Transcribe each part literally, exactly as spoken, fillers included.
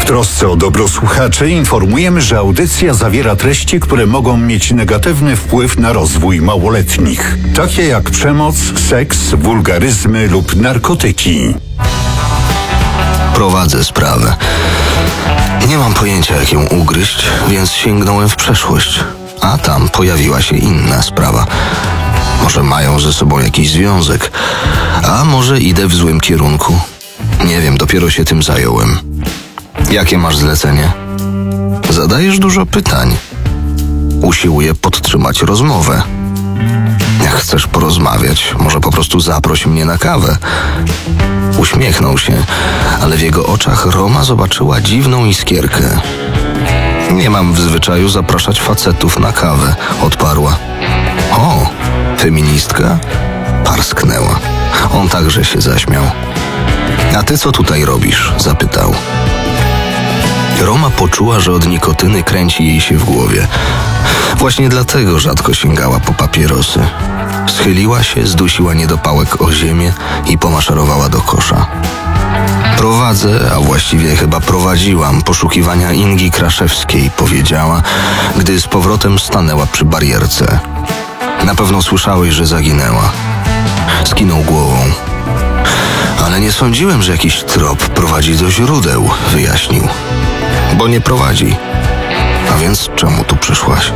trosce o dobro słuchaczy informujemy, że audycja zawiera treści, które mogą mieć negatywny wpływ na rozwój małoletnich, takie jak przemoc, seks, wulgaryzmy lub narkotyki. Prowadzę sprawę. Nie mam pojęcia, jak ją ugryźć, więc sięgnąłem w przeszłość. A tam pojawiła się inna sprawa. Może mają ze sobą jakiś związek, a może idę w złym kierunku. Nie wiem, dopiero się tym zająłem. Jakie masz zlecenie? Zadajesz dużo pytań. Usiłuję podtrzymać rozmowę. Jak chcesz porozmawiać, może po prostu zaproś mnie na kawę. Uśmiechnął się, ale w jego oczach Roma zobaczyła dziwną iskierkę. Nie mam w zwyczaju zapraszać facetów na kawę, odparła. O, feministka? Parsknęła. On także się zaśmiał. A ty co tutaj robisz? Zapytał. Roma poczuła, że od nikotyny kręci jej się w głowie. Właśnie dlatego rzadko sięgała po papierosy. Schyliła się, zdusiła niedopałek o ziemię i pomaszerowała do kosza. Prowadzę, a właściwie chyba prowadziłam poszukiwania Ingi Kraszewskiej, powiedziała, gdy z powrotem stanęła przy barierce. Na pewno słyszałeś, że zaginęła. Skinął głową. Ale nie sądziłem, że jakiś trop prowadzi do źródeł, wyjaśnił. Bo nie prowadzi. A więc czemu tu przyszłaś?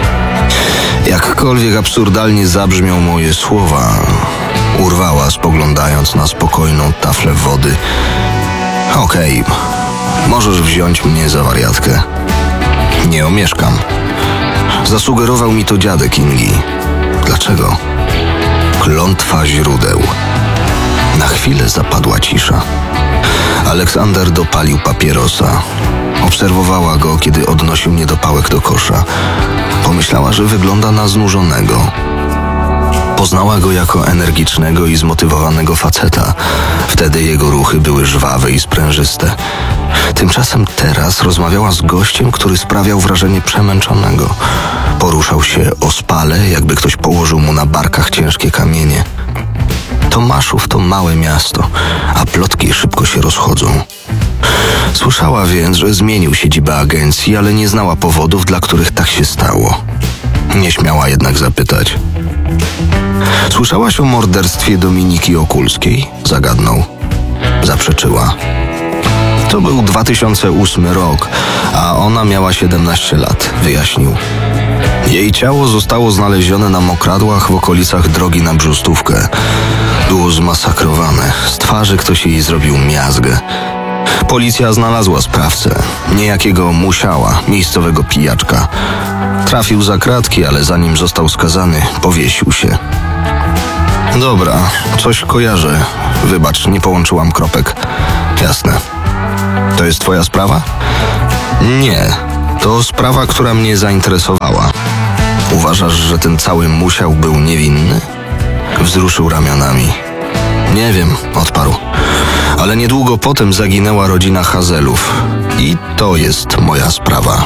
Jakkolwiek absurdalnie zabrzmią moje słowa, urwała, spoglądając na spokojną taflę wody. Okej, okay, możesz wziąć mnie za wariatkę. Nie omieszkam. Zasugerował mi to dziadek Ingi. Dlaczego? Klątwa źródeł. Na chwilę zapadła cisza. Aleksander dopalił papierosa. Obserwowała go, kiedy odnosił niedopałek do kosza. Pomyślała, że wygląda na znużonego. Poznała go jako energicznego i zmotywowanego faceta. Wtedy jego ruchy były żwawe i sprężyste. Tymczasem teraz rozmawiała z gościem, który sprawiał wrażenie przemęczonego. Poruszał się ospale, jakby ktoś położył mu na barkach ciężkie kamienie. Tomaszów to małe miasto, a plotki szybko się rozchodzą. Słyszała więc, że zmienił siedzibę agencji, ale nie znała powodów, dla których tak się stało. Nie śmiała jednak zapytać. Słyszałaś o morderstwie Dominiki Okulskiej? Zagadnął. Zaprzeczyła. To był dwa tysiące ósmy rok, a ona miała siedemnaście lat, wyjaśnił. Jej ciało zostało znalezione na mokradłach w okolicach drogi na Brzustówkę. Było zmasakrowane. Z twarzy ktoś jej zrobił miazgę. Policja znalazła sprawcę, niejakiego Musiała, miejscowego pijaczka. Trafił za kratki, ale zanim został skazany, powiesił się. Dobra, coś kojarzę. Wybacz, nie połączyłam kropek. Jasne. To jest twoja sprawa? Nie, to sprawa, która mnie zainteresowała. Uważasz, że ten cały Musiał był niewinny? Wzruszył ramionami. Nie wiem, odparł. Ale niedługo potem zaginęła rodzina Hazelów. I to jest moja sprawa.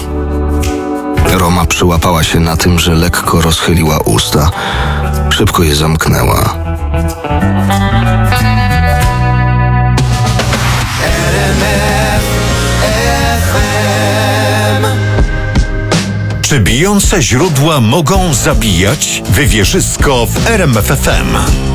Roma przyłapała się na tym, że lekko rozchyliła usta. Szybko je zamknęła. Czy bijące źródła mogą zabijać? Wywierzysko w R M F F M.